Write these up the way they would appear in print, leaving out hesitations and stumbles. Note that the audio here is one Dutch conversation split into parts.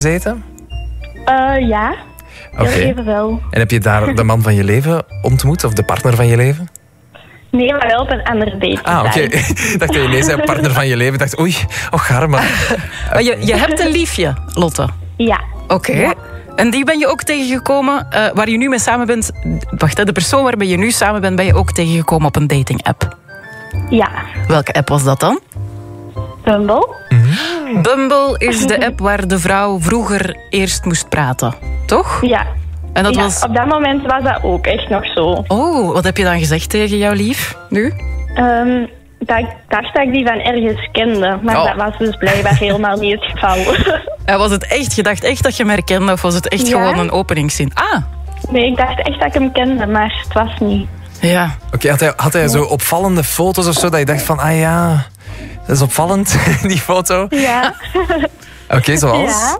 gezeten? Ja. Oké. Even wel. En heb je daar de man van je leven ontmoet? Of de partner van je leven? Nee, maar wel op een andere date. Oké. Ik dacht dat je ineens zei partner van je leven. Ik dacht, oei, garma. Maar je hebt een liefje, Lotte. Ja. Oké. Ja. En die ben je ook tegengekomen waar je nu mee samen bent. Wacht, de persoon waarmee je nu samen bent, ben je ook tegengekomen op een dating-app. Ja. Welke app was dat dan? Bumble. Bumble is de app waar de vrouw vroeger eerst moest praten, toch? Ja. En dat Ja, was... op dat moment was dat ook echt nog zo. Oh, wat heb je dan gezegd tegen jouw lief nu? Dat ik dacht dat ik die van ergens kende. Maar dat was dus blijkbaar helemaal niet het geval. Was het echt, je dacht echt dat je hem herkende of was het echt gewoon een openingszin? Nee, ik dacht echt dat ik hem kende, maar het was niet. Ja. Oké, had hij zo opvallende foto's of zo dat je dacht van, ja, dat is opvallend, die foto? Ja. Oké, zoals? Ja.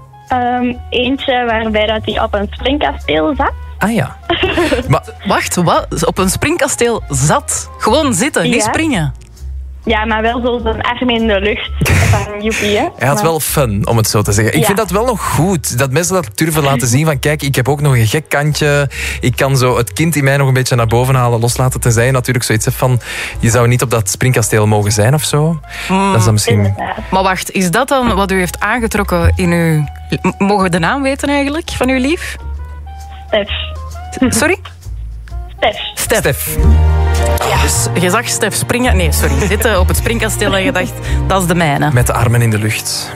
Eentje waarbij dat hij op een springkasteel zat. Ja. Maar, wacht, wat? Op een springkasteel zat? Gewoon zitten, niet springen? Ja, maar wel zo zijn arm in de lucht van joepie. Hij had wel fun, om het zo te zeggen. Ik vind dat wel nog goed. Dat mensen dat durven laten zien van kijk, ik heb ook nog een gek kantje. Ik kan zo het kind in mij nog een beetje naar boven halen, loslaten. Tenzij je natuurlijk zoiets hebt van je zou niet op dat springkasteel mogen zijn of zo. Dat is dan misschien... Maar wacht, is dat dan wat u heeft aangetrokken in uw... Mogen we de naam weten eigenlijk van uw lief? Stef. Sorry? Stef. Ja. Dus je zag Stef springen... Nee, sorry. Zitten op het springkasteel en je dacht, dat is de mijne. Met de armen in de lucht.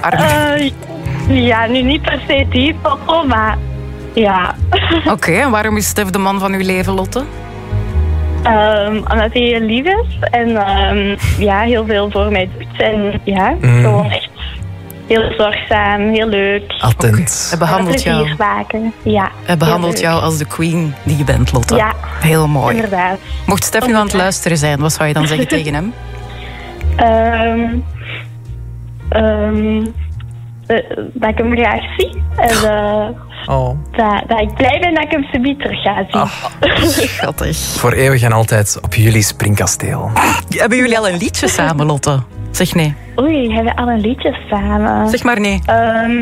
Ja, nu niet per se die foto, maar ja. Oké, en waarom is Stef de man van uw leven, Lotte? Omdat hij lief is en heel veel voor mij doet. En ja, gewoon echt heel zorgzaam, heel leuk. Attent. Hij behandelt jou. Ja, hij behandelt jou als de queen die je bent, Lotte. Ja, heel mooi. Inderdaad. Mocht Stef nu aan het luisteren zijn, wat zou je dan zeggen tegen hem? Dat ik hem graag zie. En dat ik blij ben dat ik hem subiet terug ga zien. Schattig. Voor eeuwig en altijd op jullie springkasteel. Hebben jullie al een liedje samen, Lotte? Zeg nee. Oei, hebben we al een liedje samen? Zeg maar nee.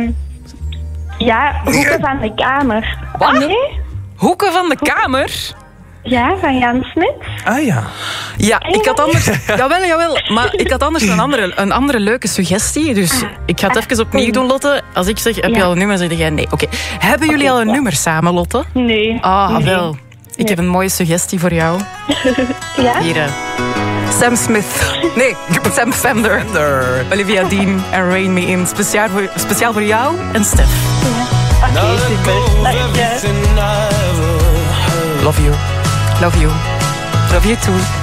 Hoeken van de Kamer. Wat? Nee? Hoeken van de Kamer? Ja, van Jan Smit. Ja. Ja, ik had anders... Jawel. Maar ik had anders een andere leuke suggestie. Dus ik ga het even opnieuw doen, Lotte. Als ik zeg, heb je al een nummer, zeg jij nee. Oké. Hebben jullie al een nummer samen, Lotte? Nee. Nee. Wel. Ik heb een mooie suggestie voor jou. Ja? Hier. Sam Smith. Nee, Sam Fender. Olivia Dean en Rain Me In. Speciaal voor jou en Stef. Ja. Oké, super. Dank je. Love you. Love you. Love you too.